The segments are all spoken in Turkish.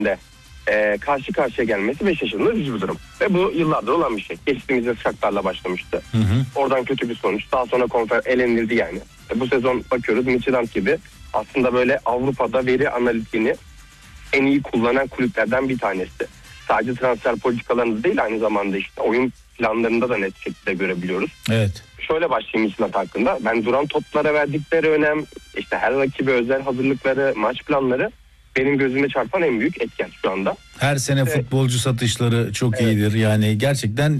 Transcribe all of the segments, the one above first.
de karşı karşıya gelmesi Beşiktaş'ın da üzücü bir durum. Ve bu yıllardır olan bir şey. Geçtiğimiz yıl Shakhtar'la başlamıştı. Oradan kötü bir sonuç. Daha sonra elenildi yani. Bu sezon bakıyoruz Midtjylland gibi aslında böyle Avrupa'da veri analitiğini en iyi kullanan kulüplerden bir tanesi. Sadece transfer politikalarında değil, aynı zamanda işte oyun planlarında da net şekilde görebiliyoruz. Evet. Şöyle başlayayım Midtjylland hakkında. Ben duran toplara verdikleri önem, işte her rakibe özel hazırlıkları, maç planları benim gözüme çarpan en büyük etken şu anda. Her sene futbolcu satışları çok iyidir. Yani gerçekten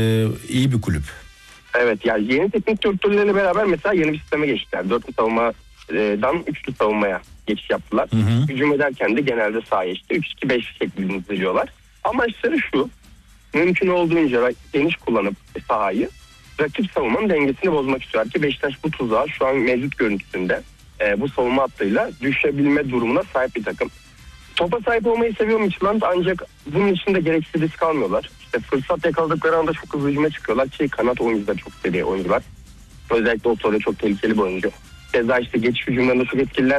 iyi bir kulüp. Evet, yani yeni teknik direktörleriyle beraber mesela yeni bir sisteme geçtiler. Dörtlü savunmadan üçlü savunmaya geçiş yaptılar. Hücum ederken de genelde sahaya işte 3-2-5 şeklinde diziliyorlar. Amaçları şu: mümkün olduğunca geniş kullanıp sahayı rakip savunmanın dengesini bozmak istiyor ki Beşiktaş bu tuzağa şu an mevcut görüntüsünde bu savunma hattıyla düşebilme durumuna sahip bir takım. Topa sahip olmayı seviyor Midtjylland, ancak bunun için de gereksiz risk almıyorlar. İşte fırsat yakaladıkları anda çok hızlı hücuma çıkıyorlar ki kanat oyuncuları çok seviye oyuncular. Özellikle Otto çok tehlikeli bir oyuncu. Keza işte geçiş hücumlarında çok etkililer.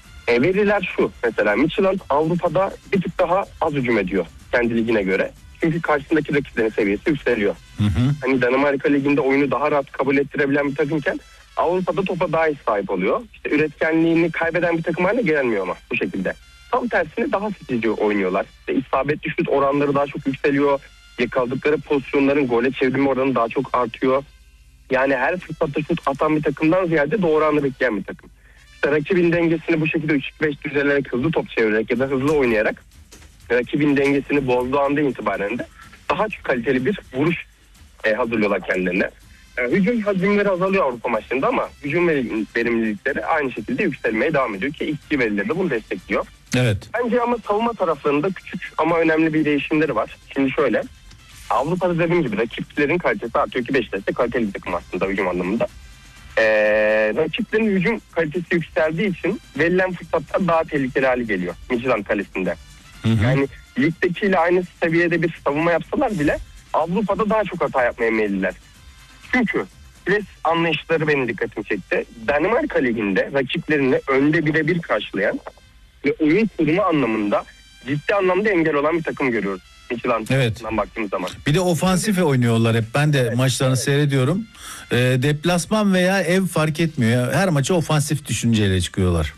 Veriler şu: mesela Midtjylland Avrupa'da bir tık daha az hücum ediyor kendi ligine göre. Çünkü karşısındaki rakiplerin seviyesi yükseliyor. Hani Danimarka Ligi'nde oyunu daha rahat kabul ettirebilen bir takımken Avrupa'da topa daha iyi sahip oluyor. İşte üretkenliğini kaybeden bir takım haline gelmiyor ama bu şekilde. Tam tersine daha sıkıcı oynuyorlar. İşte isabetli şut oranları daha çok yükseliyor. Yakaladıkları pozisyonların gole çevirme oranı daha çok artıyor. Yani her fırsatta şut atan bir takımdan ziyade doğru anı bekleyen bir takım. İşte rakibin dengesini bu şekilde 3-5 düzelerek, hızlı top çevirerek ya da hızlı oynayarak rakibin dengesini bozduğu anda itibaren de daha çok kaliteli bir vuruş hazırlıyorlar kendilerine. Hücum hacimleri azalıyor Avrupa maçlarında ama hücum verimlilikleri aynı şekilde yükselmeye devam ediyor ki ilk verileri de bunu destekliyor. Evet. Bence ama savunma taraflarında küçük ama önemli bir değişimleri var. Şimdi şöyle, Avrupa'da dediğim gibi rakiplerin kalitesi artıyor ki Beşiktaş da kaliteli bir takım aslında hücum anlamında. Rakiplerin hücum kalitesi yükseldiği için verilen fırsatlar daha tehlikeli hale geliyor Midtjylland kalesinde. Yani ligdekiyle aynı seviyede bir savunma yapsalar bile Avrupa'da daha çok hata yapmaya meyilliler. Çünkü pres anlayışları benim dikkatimi çekti. Danimarka Ligi'nde rakiplerini önde birebir karşılayan ve oyun kurma anlamında ciddi anlamda engel olan bir takım görüyoruz. Evet. Baktığımız zaman. Bir de ofansife oynuyorlar hep. Ben de maçlarını seyrediyorum. Deplasman veya ev fark etmiyor. Her maça ofansif düşünceyle çıkıyorlar.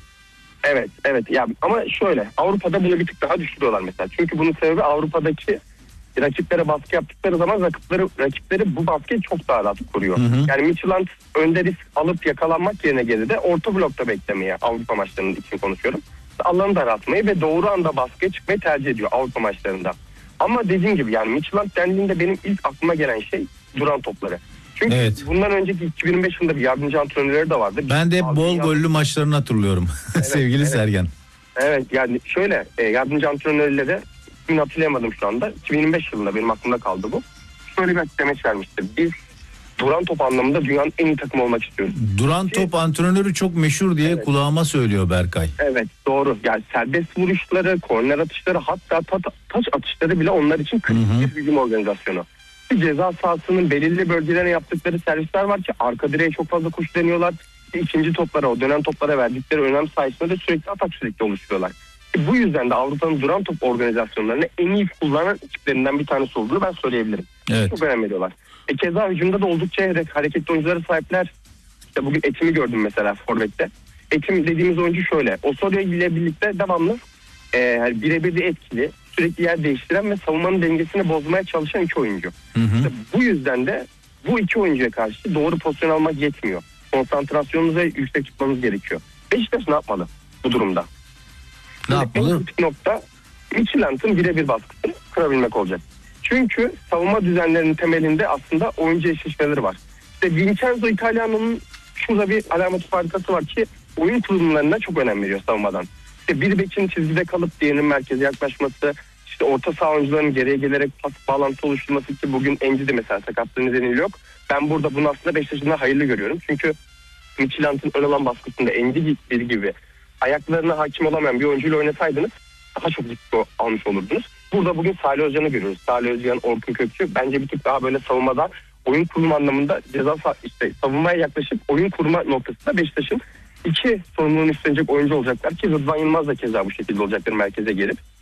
Evet. Ya ama şöyle, Avrupa'da bunu bir tık daha düşürüyorlar mesela. Çünkü bunun sebebi Avrupa'daki rakiplere baskı yaptıkları zaman rakipleri bu baskıyı çok daha rahat kuruyor. Yani Midtjylland önde risk alıp yakalanmak yerine geride orta blokta beklemeye, Avrupa maçlarının için konuşuyorum, alanı daraltmayı ve doğru anda baskıya çıkmayı tercih ediyor Avrupa maçlarında. Ama dediğim gibi yani Midtjylland dendiğinde benim ilk aklıma gelen şey duran topları. Çünkü bundan önceki 2005 yılında bir yardımcı antrenörleri de vardı. Ben de bol gollü maçlarını hatırlıyorum. Sevgili Sergen. Evet, yani şöyle yardımcı antrenörleri de ismini hatırlayamadım şu anda. 2025 yılında benim aklımda kaldı bu. Şöyle bir demeç vermişti: biz duran top anlamında dünyanın en iyi takımı olmak istiyoruz. Duran top antrenörü çok meşhur diye kulağıma söylüyor Berkay. Evet, doğru. Yani serbest vuruşları, korner atışları, hatta taç atışları bile onlar için kritik bir hücum organizasyonu. Ceza sahasının belirli bölgelerine yaptıkları servisler var ki arka direğe çok fazla koşu deniyorlar. İkinci toplara, o dönen toplara verdikleri önem sayesinde de sürekli atak sürekli oluşturuyorlar. Bu yüzden de Avrupa'nın duran top organizasyonlarını en iyi kullanan ekiplerinden bir tanesi olduğunu ben söyleyebilirim. Evet. Çok önem veriyorlar. Keza hücumda da oldukça hareketli oyunculara sahipler. İşte bugün Etim'i gördüm mesela forvette. Etim dediğimiz oyuncu şöyle: Osorio ile birlikte devamlı birebir de etkili, sürekli yer değiştiren ve savunmanın dengesini bozmaya çalışan iki oyuncu. İşte bu yüzden de bu iki oyuncuya karşı doğru pozisyon almak yetmiyor. Konsantrasyonunuzu yüksek tutmanız gerekiyor. Beşiktaş ne yapmalı bu durumda? Ne yapmalı? En kritik nokta Midtjylland'ın birebir baskısını kırabilmek olacak. Çünkü savunma düzenlerinin temelinde aslında oyuncu eşleşmeleri var. İşte Vincenzo Italiano'nun şurada bir alamet farkası var ki oyun kurulumlarına çok önem veriyor savunmadan. İşte bir bekin çizgide kalıp diğerinin merkeze yaklaşması, işte orta saha oyuncularının geriye gelerek pas bağlantısı oluşturması ki bugün Enci'de mesela sakatlığı nedeniyle yok. Ben burada bunu aslında Beşiktaş'ın hayırlı görüyorum. Çünkü Midtjylland'ın ön alan baskısında Enci gibi ayaklarına hakim olamayan bir oyuncuyla oynasaydınız daha çok risk almış olurdunuz. Burada bugün Salih Özcan'ı görüyoruz. Salih Özcan, Orkun Kökçü bence bir tık daha böyle savunmada oyun kurma anlamında savunmaya yaklaşıp oyun kurma noktasında Beşiktaş'ın iki sorumluluğunu üstlenecek oyuncu olacaklar ki Rıdvan Yılmaz da keza bu şekilde olacaktır merkeze gelip.